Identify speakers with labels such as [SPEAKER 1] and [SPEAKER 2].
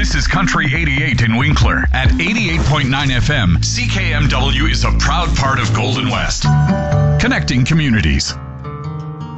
[SPEAKER 1] This is Country 88 in Winkler. At 88.9 FM, CKMW is a proud part of Golden West. Connecting communities.